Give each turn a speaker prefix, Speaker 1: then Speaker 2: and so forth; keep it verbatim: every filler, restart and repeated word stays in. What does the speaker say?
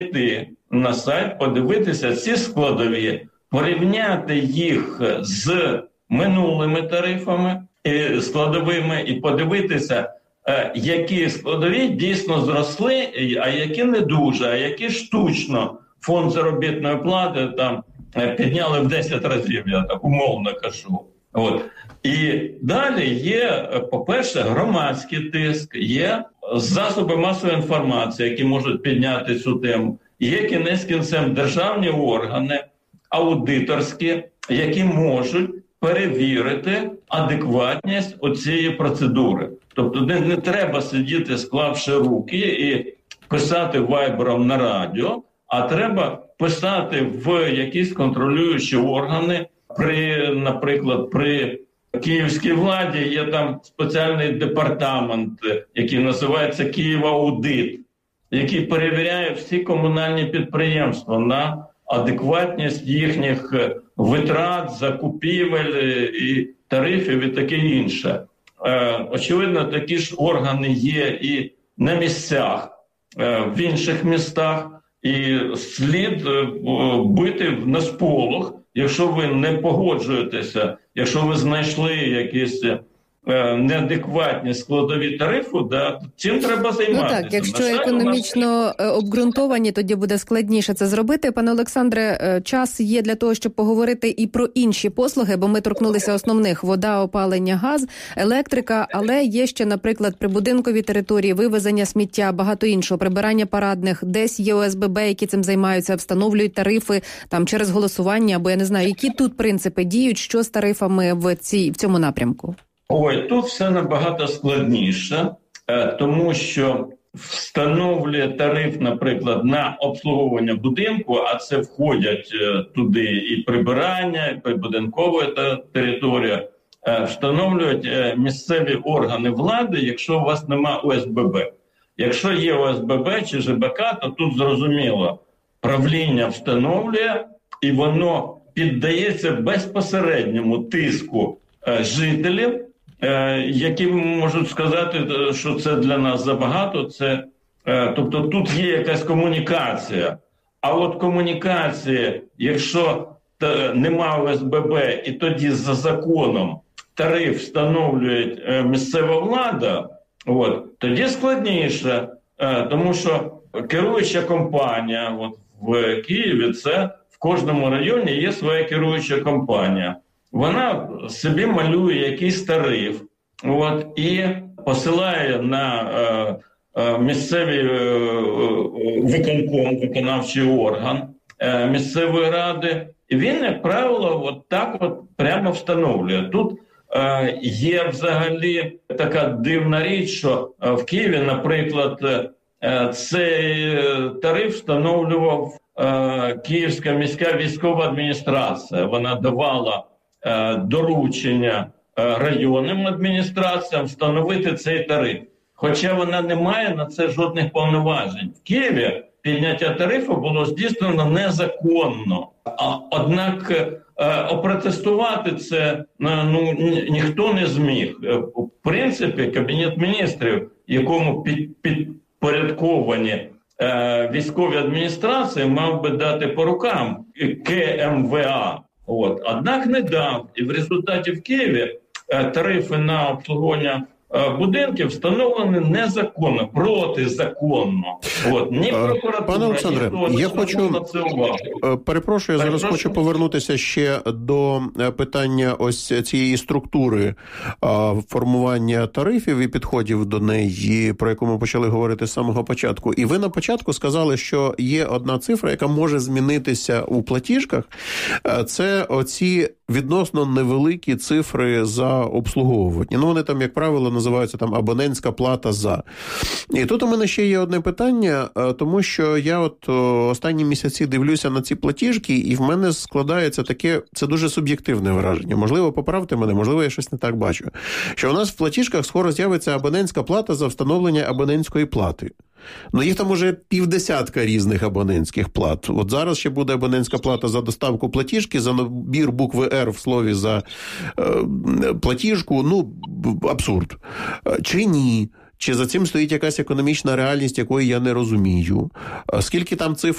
Speaker 1: зайти на сайт, подивитися ці складові, порівняти їх з минулими тарифами, складовими і подивитися, які складові дійсно зросли, а які не дуже, а які штучно фонд заробітної плати там підняли в десять разів, я так умовно кажу. От. І далі є, по-перше, громадський тиск, є засоби масової інформації, які можуть підняти цю тему, є кінець кінцем державні органи, аудиторські, які можуть перевірити адекватність оцієї процедури. Тобто не, не треба сидіти, склавши руки і писати вайбером на радіо, а треба писати в якісь контролюючі органи. При, наприклад, при київській владі є там спеціальний департамент, який називається «Київаудит», який перевіряє всі комунальні підприємства на адекватність їхніх витрат, закупівель і тарифів і таке інше. Е, очевидно, такі ж органи є і на місцях, е, в інших містах, і слід е, бити на сполох, якщо ви не погоджуєтеся, якщо ви знайшли якісь е, неадекватні складові тарифу, да, цим треба займатися.
Speaker 2: Ну так, якщо економічно нас... обґрунтовані, тоді буде складніше це зробити. Пане Олександре, час є для того, щоб поговорити і про інші послуги, бо ми торкнулися основних: вода, опалення, газ, електрика, але є ще, наприклад, прибудинкові території, вивезення сміття, багато іншого, прибирання парадних, десь є О С Б Б, які цим займаються, встановлюють тарифи там через голосування, або я не знаю, які тут принципи діють, що з тарифами в, цій, в цьому напрямку?
Speaker 1: Ой, тут все набагато складніше, тому що встановлює тариф, наприклад, на обслуговування будинку, а це входять туди і прибирання, і прибудинкова територія, встановлюють місцеві органи влади, якщо у вас нема О С Б Б. Якщо є О С Б Б чи Ж Б К, то тут зрозуміло, правління встановлює, і воно піддається безпосередньому тиску жителів, які можуть сказати, що це для нас забагато. Це, тобто тут є якась комунікація. А от комунікація, якщо немає О С Б Б, і тоді за законом тариф встановлює місцева влада, от, тоді складніше, тому що керуюча компанія, от в Києві, це в кожному районі є своя керуюча компанія. Вона собі малює якийсь тариф, от, і посилає на е, е, місцевий е, виконком, виконавчий орган е, місцевої ради. І він, як правило, от так от прямо встановлює. Тут е, є взагалі така дивна річ, що в Києві, наприклад, е, цей тариф встановлював е, Київська міська військова адміністрація. Вона давала доручення районним адміністраціям встановити цей тариф. Хоча вона не має на це жодних повноважень. В Києві підняття тарифу було здійснено незаконно. А, однак опротестувати це ну, ніхто не зміг. В принципі, Кабінет міністрів, якому під, підпорядковані військові адміністрації, мав би дати по рукам К М В А. От. Однак не дав. І в результаті в Києві тарифи на обслуговування будинків встановлені незаконно, протизаконно. От. Ні прокуратура,
Speaker 3: Пане Олександре,
Speaker 1: ніхто
Speaker 3: я хочу, перепрошую, я зараз хочу повернутися ще до питання ось цієї структури формування тарифів і підходів до неї, про яку ми почали говорити з самого початку. І ви на початку сказали, що є одна цифра, яка може змінитися у платіжках. Це оці відносно невеликі цифри за обслуговування. Ну, вони там, як правило, називаються там абонентська плата за. І тут у мене ще є одне питання, тому що я от останні місяці дивлюся на ці платіжки, і в мене складається таке, це дуже суб'єктивне враження. Можливо, поправте мене, можливо, я щось не так бачу. Що у нас в платіжках скоро з'явиться абонентська плата за встановлення абонентської плати. Ну, їх там уже півдесятка різних абонентських плат. От зараз ще буде абонентська плата за доставку платіжки, за набір букви «Р» в слові за е, платіжку. Ну, абсурд. Чи ні? чи за цим стоїть якась економічна реальність, якої я не розумію? Скільки там цифр